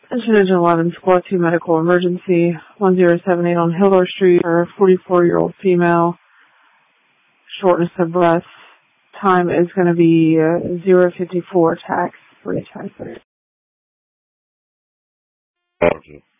Engine 11, Squad 2 medical emergency, 1078 on Hiller Street, for a 44-year-old female, shortness of breath. Time is going to be 0:54 tax-free. Okay.